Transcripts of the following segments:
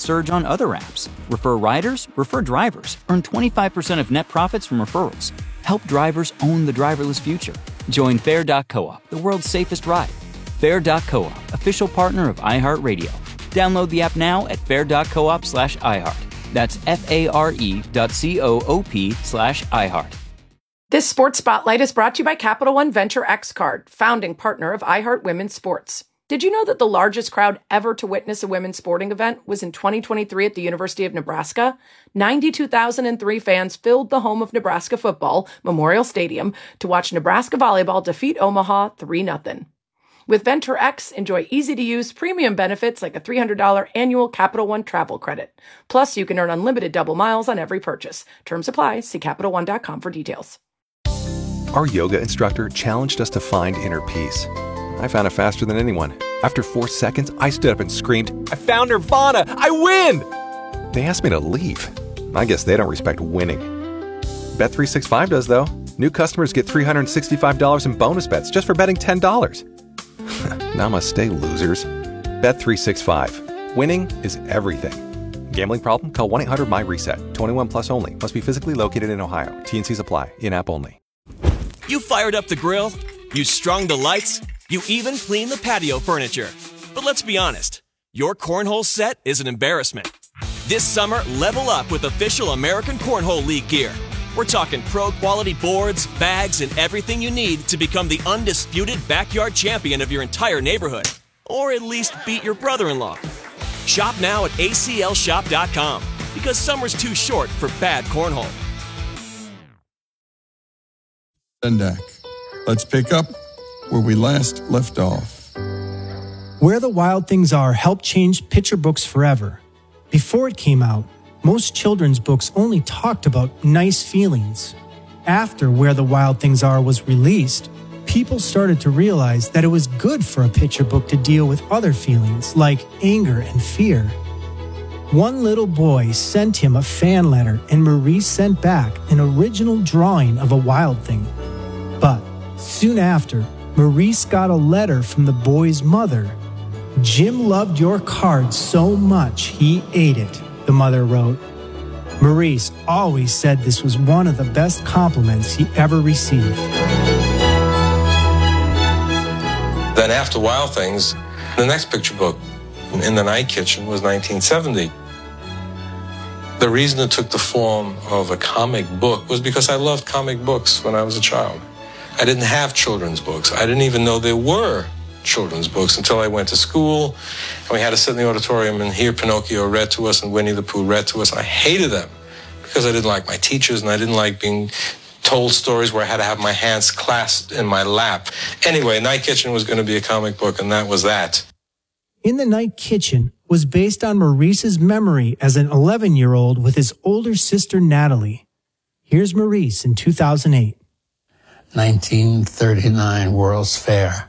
surge on other apps. Refer riders, refer drivers. Earn 25% of net profits from referrals. Help drivers own the driverless future. Join Fair.coop, the world's safest ride. Fair.coop, official partner of iHeartRadio. Download the app now at fair.coop/iHeart. That's FARE.coop/iHeart. This Sports Spotlight is brought to you by Capital One Venture X Card, founding partner of iHeart Women's Sports. Did you know that the largest crowd ever to witness a women's sporting event was in 2023 at the University of Nebraska? 92,003 fans filled the home of Nebraska football, Memorial Stadium, to watch Nebraska volleyball defeat Omaha 3-0. With Venture X, enjoy easy-to-use premium benefits like a $300 annual Capital One travel credit. Plus, you can earn unlimited double miles on every purchase. Terms apply. See CapitalOne.com for details. Our yoga instructor challenged us to find inner peace. I found it faster than anyone. After 4 seconds, I stood up and screamed, "I found Nirvana! I win!" They asked me to leave. I guess they don't respect winning. Bet365 does, though. New customers get $365 in bonus bets just for betting $10. Namaste, losers. Bet365. Winning is everything. Gambling problem? Call 1-800-MY-RESET. 21 plus only. Must be physically located in Ohio. T&Cs apply. In-app only. You fired up the grill, you strung the lights, you even cleaned the patio furniture. But let's be honest, your cornhole set is an embarrassment. This summer, level up with official American Cornhole League gear. We're talking pro-quality boards, bags, and everything you need to become the undisputed backyard champion of your entire neighborhood. Or at least beat your brother-in-law. Shop now at aclshop.com, because summer's too short for bad cornhole. Sendak. Let's pick up where we last left off. Where the Wild Things Are helped change picture books forever. Before it came out, most children's books only talked about nice feelings. After Where the Wild Things Are was released, people started to realize that it was good for a picture book to deal with other feelings like anger and fear. One little boy sent him a fan letter, and Maurice sent back an original drawing of a wild thing. But soon after, Maurice got a letter from the boy's mother. "Jim loved your card so much he ate it," the mother wrote. Maurice always said this was one of the best compliments he ever received. Then after Wild Things, the next picture book, In the Night Kitchen, was 1970. The reason it took the form of a comic book was because I loved comic books when I was a child. I didn't have children's books. I didn't even know there were children's books until I went to school, and we had to sit in the auditorium and hear Pinocchio read to us and Winnie the Pooh read to us. I hated them because I didn't like my teachers, and I didn't like being told stories where I had to have my hands clasped in my lap. Anyway, Night Kitchen was going to be a comic book, and that was that. In the Night Kitchen was based on Maurice's memory as an 11-year-old with his older sister Natalie. Here's Maurice in 2008. 1939 World's Fair.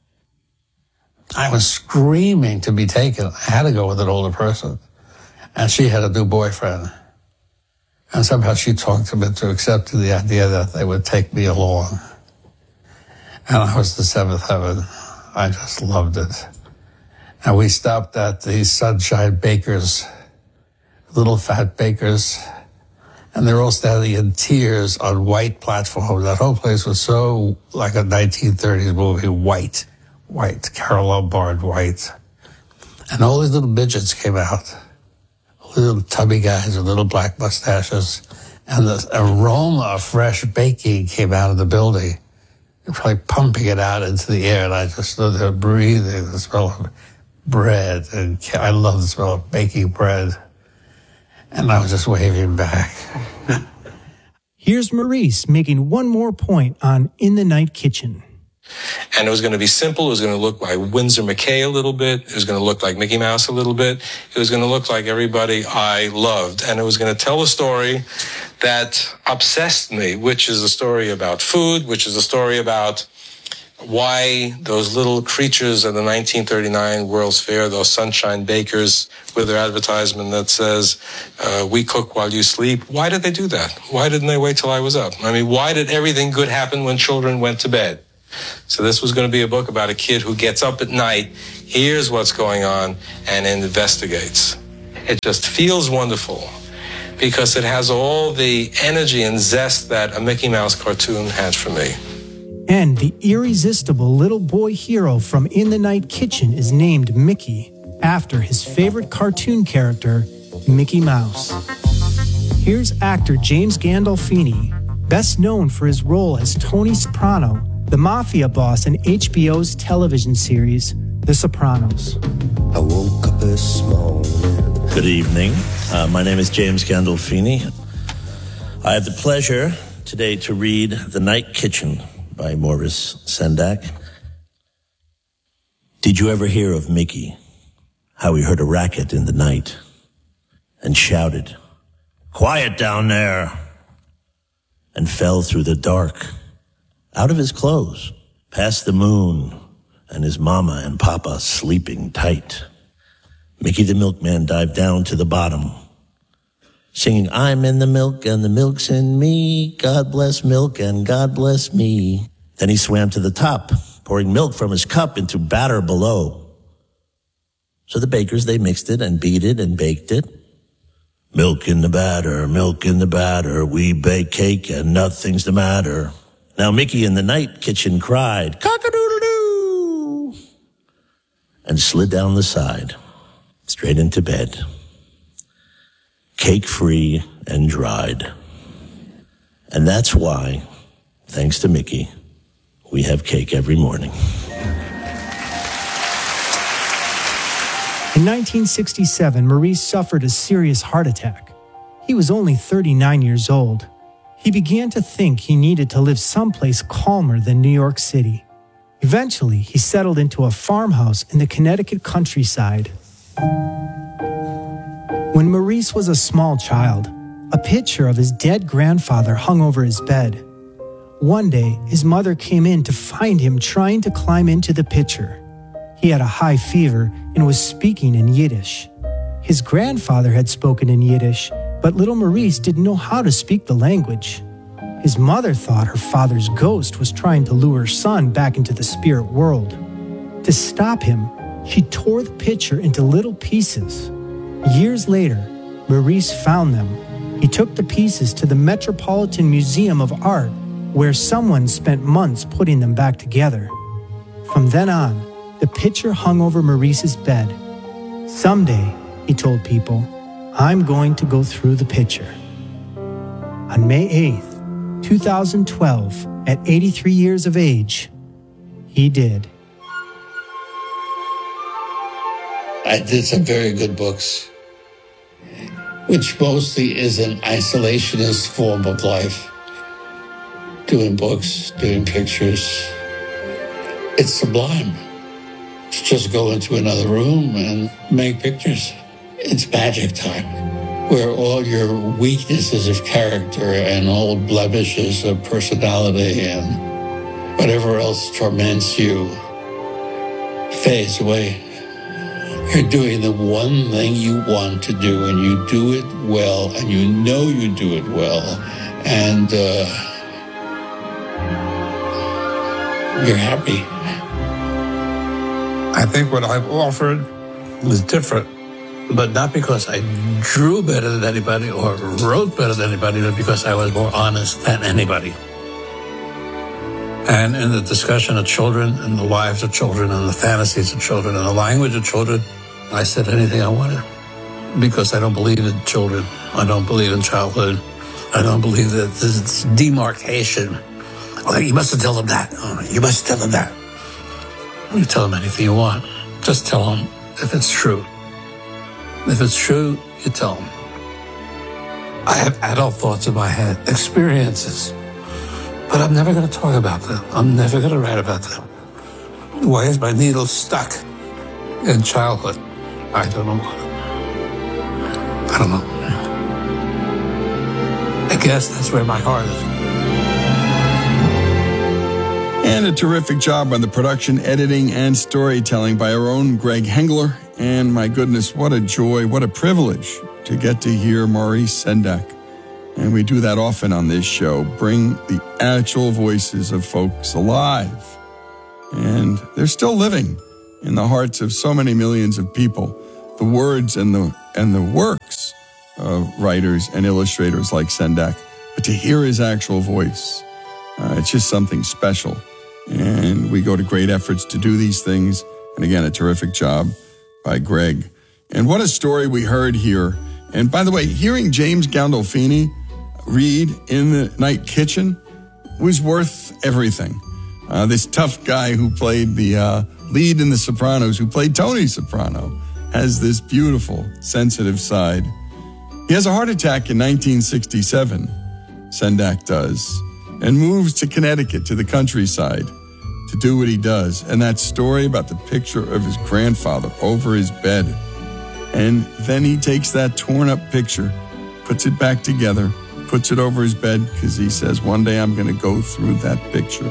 I was screaming to be taken. I had to go with an older person. And she had a new boyfriend. And somehow she talked him into accepting the idea that they would take me along. And I was the seventh heaven. I just loved it. And we stopped at the Sunshine Bakers, little fat bakers. And they're all standing in tears on white platforms. That whole place was so like a 1930s movie, white, Carole Lombard white. And all these little midgets came out, little tubby guys with little black mustaches. And the aroma of fresh baking came out of the building. They're probably pumping it out into the air. And I just stood there breathing the smell of bread. And I love the smell of baking bread. And I was just waving back. Here's Maurice making one more point on In the Night Kitchen. And it was going to be simple. It was going to look like Winsor McKay a little bit. It was going to look like Mickey Mouse a little bit. It was going to look like everybody I loved. And it was going to tell a story that obsessed me, which is a story about food, which is a story about why those little creatures at the 1939 World's Fair, those Sunshine Bakers, with their advertisement that says, we cook while you sleep. Why did they do that? Why didn't they wait till I was up? I mean, why did everything good happen when children went to bed? So this was going to be a book about a kid who gets up at night, hears what's going on, and investigates. It just feels wonderful because it has all the energy and zest that a Mickey Mouse cartoon has for me. And the irresistible little boy hero from In the Night Kitchen is named Mickey after his favorite cartoon character, Mickey Mouse. Here's actor James Gandolfini, best known for his role as Tony Soprano, the mafia boss in HBO's television series, The Sopranos. I woke up this morning. Good evening. My name is James Gandolfini. I have the pleasure today to read The Night Kitchen by Maurice Sendak. Did you ever hear of Mickey? How he heard a racket in the night and shouted, "Quiet down there!" and fell through the dark, out of his clothes, past the moon and his mama and papa sleeping tight. Mickey the milkman dived down to the bottom, singing, "I'm in the milk and the milk's in me. God bless milk and God bless me." Then he swam to the top, pouring milk from his cup into batter below. So the bakers, they mixed it and beat it and baked it. Milk in the batter, we bake cake and nothing's the matter. Now Mickey in the night kitchen cried, "Cock-a-doodle-doo!" and slid down the side, straight into bed. Cake-free and dried. And that's why, thanks to Mickey, we have cake every morning. In 1967, Maurice suffered a serious heart attack. He was only 39 years old. He began to think he needed to live someplace calmer than New York City. Eventually, he settled into a farmhouse in the Connecticut countryside. When Maurice was a small child, a picture of his dead grandfather hung over his bed. One day, his mother came in to find him trying to climb into the picture. He had a high fever and was speaking in Yiddish. His grandfather had spoken in Yiddish, but little Maurice didn't know how to speak the language. His mother thought her father's ghost was trying to lure her son back into the spirit world. To stop him, she tore the picture into little pieces. Years later, Maurice found them. He took the pieces to the Metropolitan Museum of Art, where someone spent months putting them back together. From then on, the picture hung over Maurice's bed. Someday, he told people, I'm going to go through the picture. On May 8th, 2012, at 83 years of age, he did. I did some very good books, which mostly is an isolationist form of life. Doing books, doing pictures. It's sublime to just go into another room and make pictures. It's magic time, where all your weaknesses of character and old blemishes of personality and whatever else torments you fades away. You're doing the one thing you want to do, and you do it well, and you know you do it well, and you're happy. I think what I've offered is different, but not because I drew better than anybody or wrote better than anybody, but because I was more honest than anybody. And in the discussion of children and the lives of children and the fantasies of children and the language of children, I said anything I wanted because I don't believe in children. I don't believe in childhood. I don't believe that this demarcation. Oh, you mustn't tell them that. Oh, you must tell them that. You tell them anything you want. Just tell them if it's true. If it's true, you tell them. I have adult thoughts in my head, experiences, but I'm never going to talk about them. I'm never going to write about them. Why is my needle stuck in childhood? I don't know. I don't know. I guess that's where my heart is. And a terrific job on the production, editing, and storytelling by our own Greg Hengler. And my goodness, what a joy, what a privilege to get to hear Maurice Sendak. And we do that often on this show, bring the actual voices of folks alive. And they're still living in the hearts of so many millions of people. the words and the works of writers and illustrators like Sendak, but to hear his actual voice, it's just something special. And we go to great efforts to do these things. And again, a terrific job by Greg. And what a story we heard here. And by the way, hearing James Gandolfini read in the Night Kitchen was worth everything. This tough guy who played the lead in The Sopranos, who played Tony Soprano, has this beautiful, sensitive side. He has a heart attack in 1967, Sendak does, and moves to Connecticut, to the countryside, to do what he does. And that story about the picture of his grandfather over his bed. And then he takes that torn up picture, puts it back together, puts it over his bed, because he says, one day I'm going to go through that picture.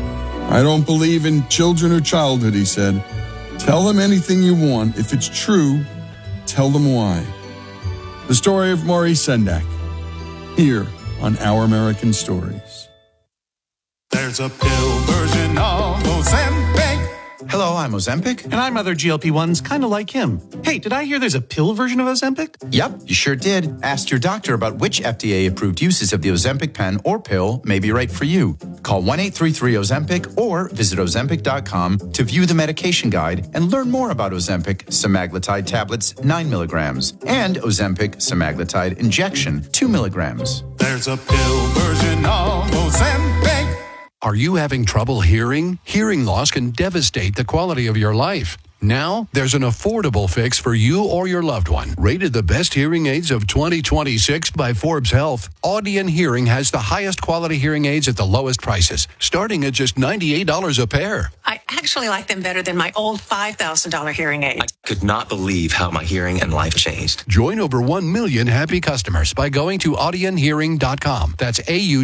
I don't believe in children or childhood, he said. Tell them anything you want. If it's true, tell them why. The story of Maurice Sendak, here on Our American Stories. There's a pill version of Ozempic. Hello, I'm Ozempic. And I'm other GLP-1s kind of like him. Hey, did I hear there's a pill version of Ozempic? Yep, you sure did. Ask your doctor about which FDA-approved uses of the Ozempic pen or pill may be right for you. Call 1-833-OZEMPIC or visit Ozempic.com to view the medication guide and learn more about Ozempic semaglutide tablets 9 milligrams and Ozempic semaglutide injection 2 milligrams. There's a pill version of Ozempic. Are you having trouble hearing? Hearing loss can devastate the quality of your life. Now, there's an affordable fix for you or your loved one. Rated the best hearing aids of 2026 by Forbes Health, Audion Hearing has the highest quality hearing aids at the lowest prices, starting at just $98 a pair. I actually like them better than my old $5,000 hearing aid. I could not believe how my hearing and life changed. Join over 1 million happy customers by going to audionhearing.com. That's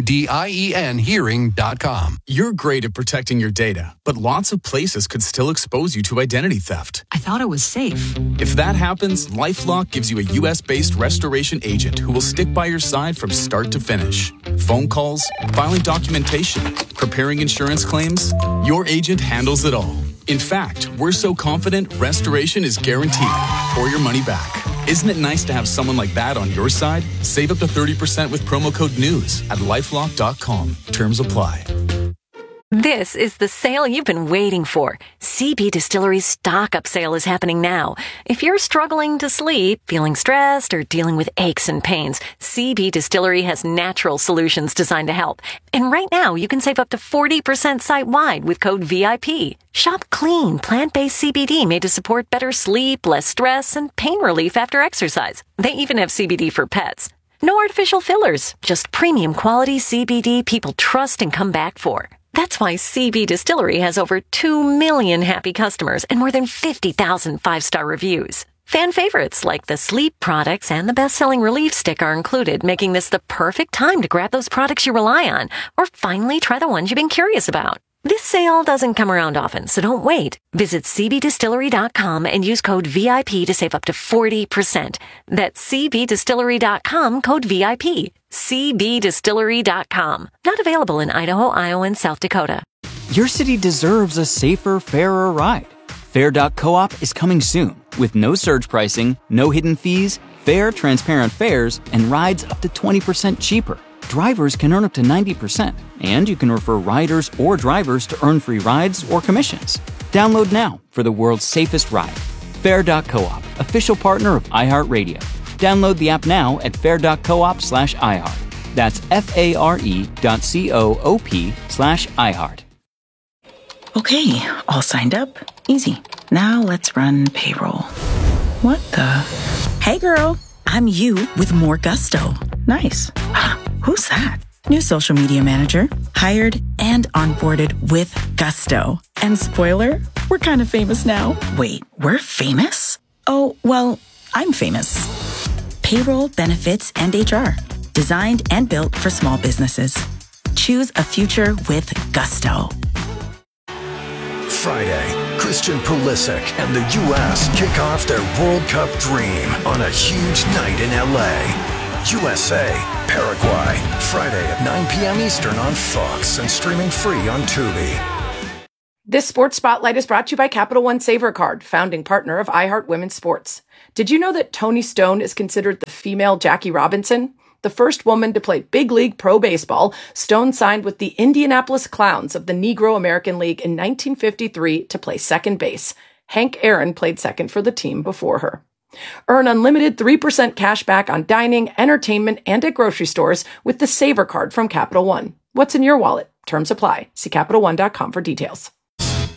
AUDIEN hearing.com. You're great at protecting your data, but lots of places could still expose you to identity theft. I thought it was safe. If that happens, LifeLock gives you a U.S.-based restoration agent who will stick by your side from start to finish. Phone calls, filing documentation, preparing insurance claims, your agent handles it all. In fact, we're so confident restoration is guaranteed or your money back. Isn't it nice to have someone like that on your side? Save up to 30% with promo code NEWS at LifeLock.com. Terms apply. This is the sale you've been waiting for. CB Distillery's stock-up sale is happening now. If you're struggling to sleep, feeling stressed, or dealing with aches and pains, CB Distillery has natural solutions designed to help. And right now, you can save up to 40% site-wide with code VIP. Shop clean, plant-based CBD made to support better sleep, less stress, and pain relief after exercise. They even have CBD for pets. No artificial fillers, just premium quality CBD people trust and come back for. That's why CB Distillery has over 2 million happy customers and more than 50,000 five-star reviews. Fan favorites like the sleep products and the best-selling Relief Stick are included, making this the perfect time to grab those products you rely on or finally try the ones you've been curious about. This sale doesn't come around often, so don't wait. Visit cbdistillery.com and use code VIP to save up to 40%. That's cbdistillery.com, code VIP. cbdistillery.com. Not available in Idaho, Iowa, and South Dakota. Your city deserves a safer, fairer ride. Fair.coop is coming soon with no surge pricing, no hidden fees, fair, transparent fares, and rides up to 20% cheaper. Drivers can earn up to 90%, and you can refer riders or drivers to earn free rides or commissions. Download now for the world's safest ride. Fair.coop, official partner of iHeartRadio. Download the app now at fair.coop/iHeart. That's FARE.coop/iHeart. Okay, all signed up. Easy. Now let's run payroll. What the? Hey girl, I'm you with more gusto. Nice. Who's that? New social media manager, hired and onboarded with gusto. And spoiler, we're kind of famous now. Wait, we're famous? Oh, well, I'm famous. Payroll, benefits, and HR. Designed and built for small businesses. Choose a future with gusto. Friday, Christian Pulisic and the U.S. kick off their World Cup dream on a huge night in L.A. USA, Paraguay, Friday at 9 p.m. Eastern on Fox and streaming free on Tubi. This Sports Spotlight is brought to you by Capital One Saver Card, founding partner of iHeart Women's Sports. Did you know that Toni Stone is considered the female Jackie Robinson? The first woman to play big league pro baseball, Stone signed with the Indianapolis Clowns of the Negro American League in 1953 to play second base. Hank Aaron played second for the team before her. Earn unlimited 3% cash back on dining, entertainment, and at grocery stores with the Saver Card from Capital One. What's in your wallet? Terms apply. See CapitalOne.com for details.